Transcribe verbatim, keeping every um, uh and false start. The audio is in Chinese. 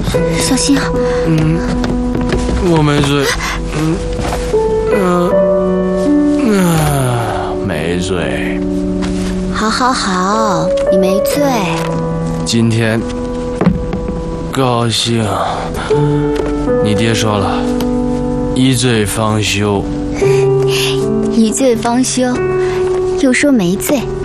小心啊！ 嗯，我没醉。嗯，呃，啊，没醉。 好，好，好，你没醉。 今天高兴。你爹说了，一醉方休。 一醉方休，又说没醉。